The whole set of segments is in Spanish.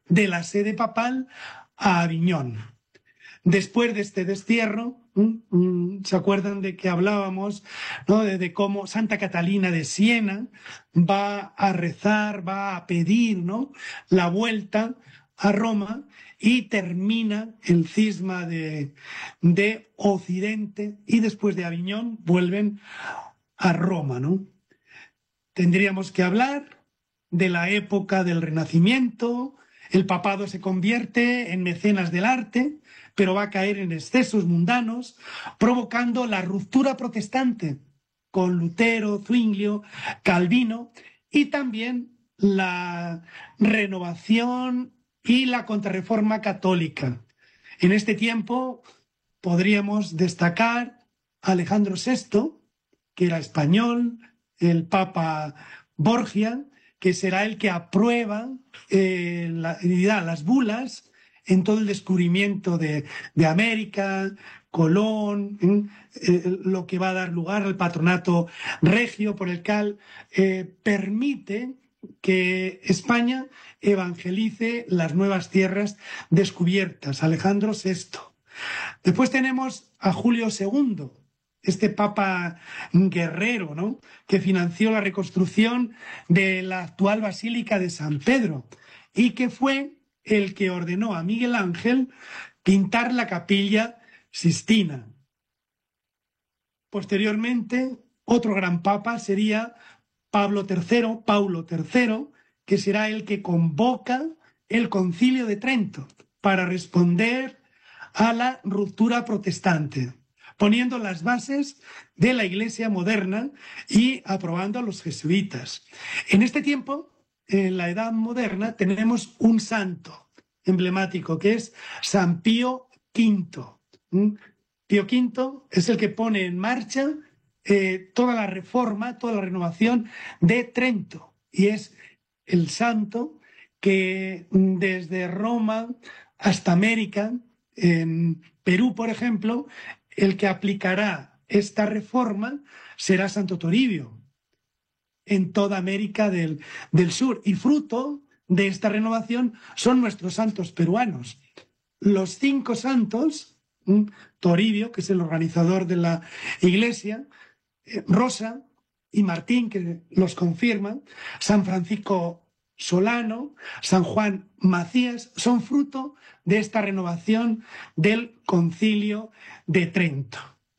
de la sede papal a Aviñón. Después de este destierro, ¿se acuerdan de que hablábamos, ¿no? de cómo Santa Catalina de Siena va a rezar, va a pedir, ¿no? la vuelta a Roma y termina el cisma de Occidente y después de Aviñón vuelven a Roma, ¿no? Tendríamos que hablar de la época del Renacimiento. El papado se convierte en mecenas del arte, pero va a caer en excesos mundanos, provocando la ruptura protestante con Lutero, Zwinglio, Calvino, y también la renovación y la contrarreforma católica. En este tiempo podríamos destacar a Alejandro VI, que era español, el Papa Borgia, que será el que aprueba las bulas en todo el descubrimiento de América, Colón, lo que va a dar lugar al patronato regio, por el cual permite que España evangelice las nuevas tierras descubiertas, Alejandro VI. Después tenemos a Julio II, este papa guerrero, ¿no? que financió la reconstrucción de la actual Basílica de San Pedro y que fue el que ordenó a Miguel Ángel pintar la Capilla Sixtina. Posteriormente, otro gran papa sería Paulo III, que será el que convoca el Concilio de Trento para responder a la ruptura protestante, poniendo las bases de la Iglesia moderna y aprobando a los jesuitas. En este tiempo, en la Edad Moderna, tenemos un santo emblemático que es San Pío V. Pío V es el que pone en marcha toda la reforma, toda la renovación de Trento, y es el santo que desde Roma hasta América, en Perú, por ejemplo, el que aplicará esta reforma será Santo Toribio en toda América del Sur. Y fruto de esta renovación son nuestros santos peruanos. Los 5 santos, Toribio, que es el organizador de la Iglesia, Rosa y Martín, que los confirman, San Francisco Solano, San Juan Macías, son fruto de esta renovación del Concilio de Trento.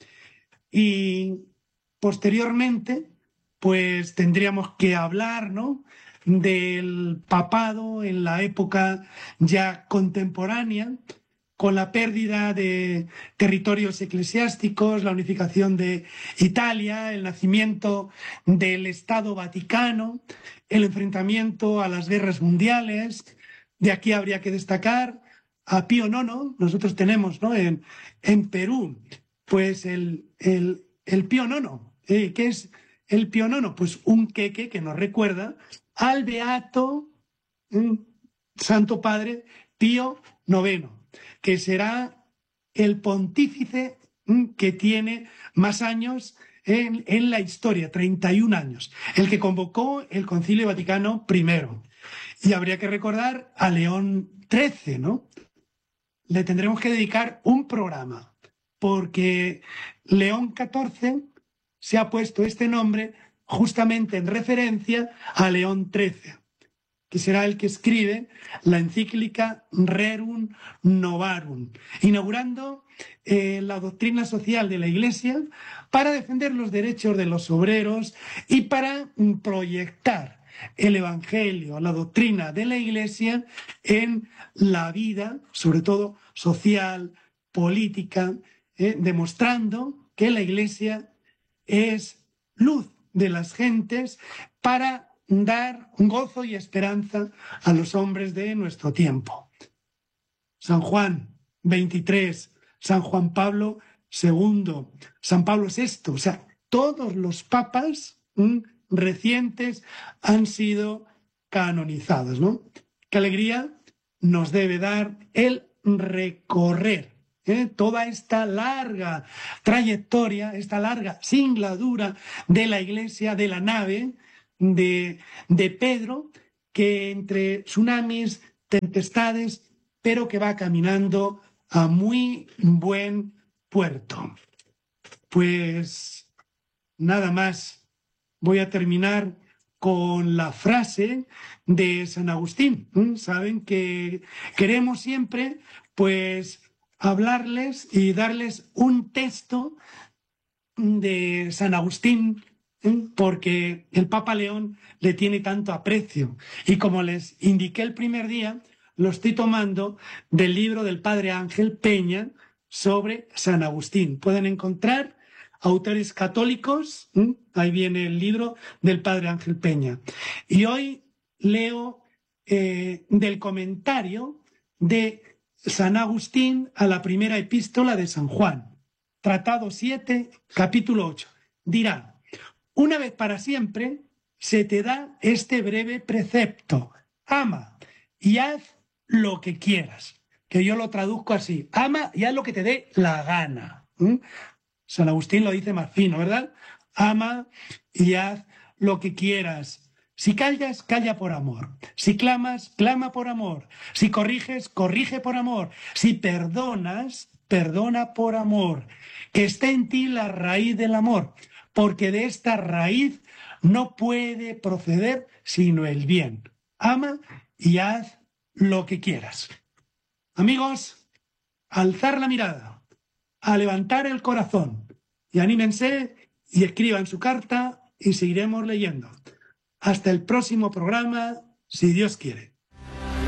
Y posteriormente, pues tendríamos que hablar, ¿no?, del papado en la época ya contemporánea, con la pérdida de territorios eclesiásticos, la unificación de Italia, el nacimiento del Estado Vaticano, el enfrentamiento a las guerras mundiales. De aquí habría que destacar a Pío IX. Nosotros tenemos, ¿no?, en Perú, pues el Pío IX. ¿Qué es el Pío IX? Pues un queque que nos recuerda al beato Santo Padre Pío IX, que será el pontífice que tiene más años en la historia, 31 años, el que convocó el Concilio Vaticano I. Y habría que recordar a León XIII, ¿no? Le tendremos que dedicar un programa, porque León XIV se ha puesto este nombre justamente en referencia a León XIII, que será el que escribe la encíclica Rerum Novarum, inaugurando la doctrina social de la Iglesia para defender los derechos de los obreros y para proyectar el Evangelio, la doctrina de la Iglesia en la vida, sobre todo social, política, demostrando que la Iglesia es luz de las gentes para dar gozo y esperanza a los hombres de nuestro tiempo. San Juan XXIII, San Juan Pablo II, San Pablo VI, o sea, todos los papas recientes han sido canonizados, ¿no? Qué alegría nos debe dar el recorrer toda esta larga trayectoria, esta larga singladura de la Iglesia, de la nave de Pedro, que entre tsunamis, tempestades, pero que va caminando a muy buen puerto. Pues nada más, voy a terminar con la frase de San Agustín. Saben que queremos siempre, pues, hablarles y darles un texto de San Agustín, porque el Papa León le tiene tanto aprecio. Y como les indiqué el primer día, lo estoy tomando del libro del Padre Ángel Peña sobre San Agustín. Pueden encontrar autores católicos, ahí viene el libro del Padre Ángel Peña. Y hoy leo del comentario de San Agustín a la primera epístola de San Juan, Tratado 7, capítulo 8. Dirá: una vez para siempre se te da este breve precepto: ama y haz lo que quieras. Que yo lo traduzco así: ama y haz lo que te dé la gana. San Agustín lo dice más fino, ¿verdad? Ama y haz lo que quieras. Si callas, calla por amor. Si clamas, clama por amor. Si corriges, corrige por amor. Si perdonas, perdona por amor. Que esté en ti la raíz del amor, porque de esta raíz no puede proceder sino el bien. Ama y haz lo que quieras. Amigos, alzar la mirada, a levantar el corazón, y anímense y escriban su carta y seguiremos leyendo. Hasta el próximo programa, si Dios quiere.